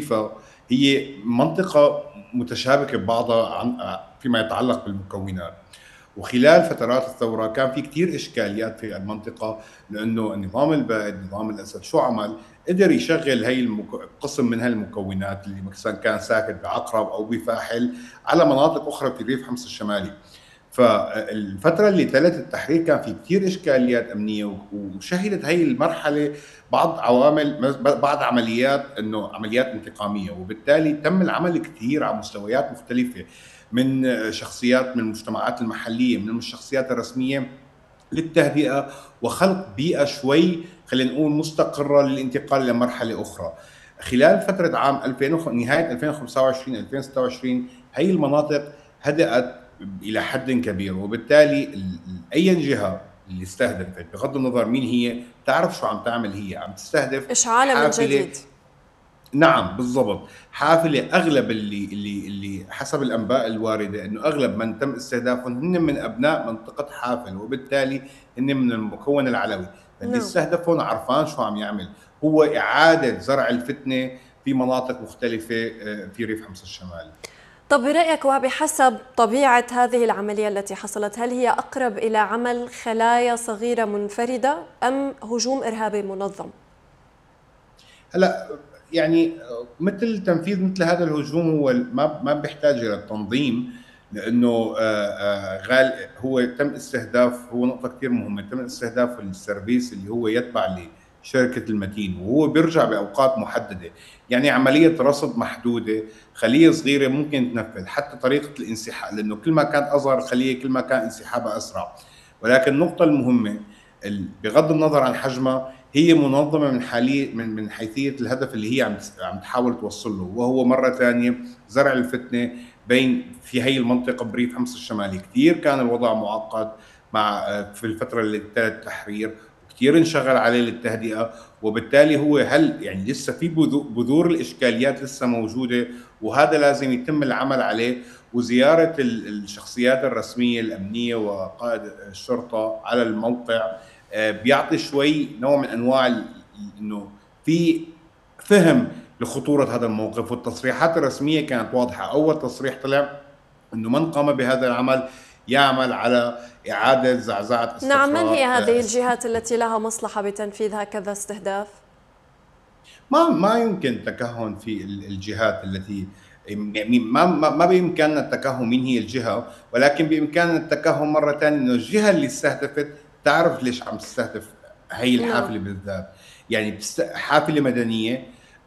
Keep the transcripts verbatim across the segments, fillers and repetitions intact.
ديفا هي منطقة متشابكة ببعضها عن فيما يتعلق بالمكونات. وخلال فترات الثورة كان في كتير إشكاليات في المنطقة، لأنه النظام البائد نظام الأسد شو عمل؟ قدر يشغل هي المك... قسم من هالمكونات اللي مثلا كان ساكن بعقرب أو بفاحل على مناطق أخرى في ريف حمص الشمالي. فالفترة اللي تلت التحرير كان في كتير إشكاليات أمنية، وشهدت هي المرحلة بعض عوامل بعض عمليات أنه عمليات انتقامية، وبالتالي تم العمل كتير على مستويات مختلفة من شخصيات من المجتمعات المحلية من الشخصيات الرسمية للتهدئة وخلق بيئة شوي خلينا نقول مستقرة للانتقال إلى مرحلة أخرى. خلال فترة عام ألفين وخ... نهاية ألفين وخمسة وعشرين ألفين وستة وعشرين هي المناطق هدأت إلى حد كبير، وبالتالي ال... أي جهة اللي استهدفت بغض النظر مين هي تعرف شو عم تعمل، هي عم تستهدف إشعالها من حافلة. جديد. نعم بالضبط، حافلة أغلب اللي اللي اللي حسب الأنباء الواردة إنه أغلب من تم استهدافهم هن من أبناء منطقة حافل، وبالتالي هن من المكون العلوي، فاللي نعم. استهدفهم عرفان شو عم يعمل، هو إعادة زرع الفتنة في مناطق مختلفة في ريف حمص الشمالي. طب برأيك وبحسب طبيعة هذه العملية التي حصلت، هل هي أقرب إلى عمل خلايا صغيرة منفردة أم هجوم إرهابي منظم؟ هلا يعني مثل تنفيذ مثل هذا الهجوم هو ما ما بيحتاج الى التنظيم، لانه غال هو تم استهداف، هو نقطه كثير مهمه، تم استهداف السيرفيس اللي هو يتبع لشركه المتين، وهو بيرجع باوقات محدده، يعني عمليه رصد محدوده، خليه صغيره ممكن تنفذ، حتى طريقه الانسحاب، لانه كل ما كانت اصغر خليه كل ما كان انسحابها اسرع. ولكن النقطه المهمه بغض النظر عن حجمها هي منظمه من حاليه من من حيثيه الهدف اللي هي عم عم تحاول توصل له، وهو مره ثانيه زرع الفتنه بين في هي المنطقه بريف حمص الشمالي. كثير كان الوضع معقد مع في الفتره اللي تلت التحرير، وكثير انشغل عليه للتهدئه، وبالتالي هو هل يعني لسه في بذور الاشكاليات لسه موجوده، وهذا لازم يتم العمل عليه، وزياره الشخصيات الرسميه الامنيه وقائد الشرطه على الموقع بيعطي شوي نوع من انواع انه في فهم لخطوره هذا الموقف. والتصريحات الرسميه كانت واضحه، اول تصريح طلع انه من قام بهذا العمل يعمل على اعاده زعزعه نعم، من هي استقرار. هذه الجهات التي لها مصلحة بتنفيذ هكذا استهداف؟ ما ما يمكن التكهن في الجهات التي يعني ما ما بامكاننا التكهن من هي الجهه، ولكن بامكاننا التكهن مره ثانيه انه الجهه اللي استهدفت تعرف ليش عم تستهدف هي نعم. الحافله بالذات. يعني حافله مدنيه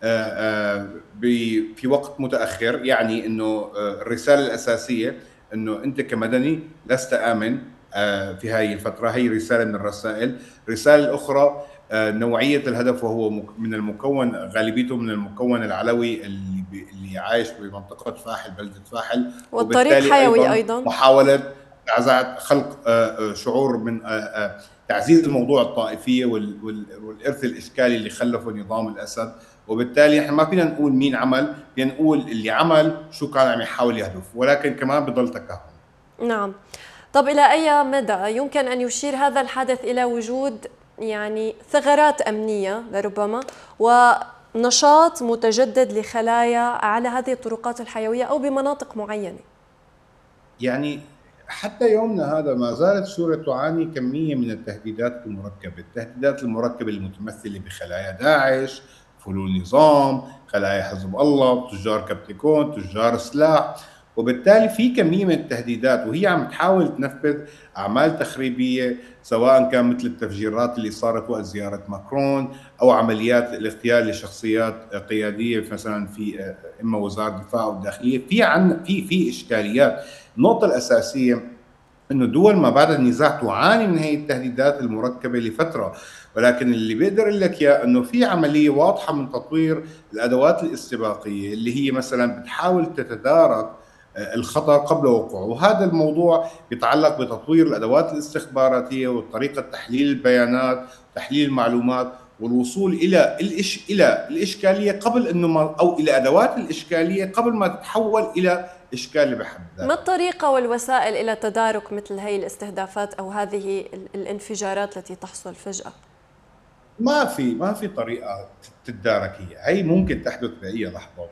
في وقت متاخر، يعني انه الرساله الاساسيه انه انت كمدني لست امن في هذه الفتره، هي رساله من الرسائل. الرساله الاخرى نوعيه الهدف، وهو من المكون غالبيته من المكون العلوي اللي اللي عايش بمنطقه فاحل بلده فاحل، والطريق وبالتالي حيوي ايضا أيضا. محاوله تعزعه خلق شعور من تعزيز الموضوع الطائفيه والارث الاشكالي اللي خلفه نظام الاسد. وبالتالي احنا ما فينا نقول مين عمل، فينا نقول اللي عمل شو كان عم يحاول يهدف، ولكن كمان بضل تكهن. نعم. طب إلى أي مدى يمكن أن يشير هذا الحدث إلى وجود يعني ثغرات أمنية لربما ونشاط متجدد لخلايا على هذه الطرقات الحيوية أو بمناطق معينة؟ يعني حتى يومنا هذا ما زالت سوريا تعاني كمية من التهديدات المركبة، التهديدات المركبة المتمثلة بخلايا داعش، فلول نظام، خلايا حزب الله، تجار كبتيكون، تجار سلاح، وبالتالي في كمية من التهديدات، وهي عم تحاول تنفذ أعمال تخريبية، سواء كان مثل التفجيرات اللي صارت وقت زيارة ماكرون، أو عمليات الاغتيال لشخصيات قيادية مثلا في إما وزارة الدفاع أو الداخلية. في عن في في إشكاليات. النقطة الأساسية انه دول ما بعد النزاع تعاني من هي التهديدات المركبه لفتره، ولكن اللي بيقدر اقول لك اياه انه في عمليه واضحه من تطوير الادوات الاستباقيه اللي هي مثلا بتحاول تتدارك الخطر قبل وقوعه، وهذا الموضوع يتعلق بتطوير الادوات الاستخباراتيه وطريقه تحليل البيانات وتحليل المعلومات والوصول الى الإش... الى الاشكاليه قبل انه ما... او الى ادوات الاشكاليه قبل ما تتحول الى اشكاليه بحد ما ذاتها. الطريقة والوسائل إلى تدارك مثل هذه الاستهدافات أو هذه الانفجارات التي تحصل فجأة؟ ما في ما في طريقه تتدارك، هي هي ممكن تحدث باي لحظه.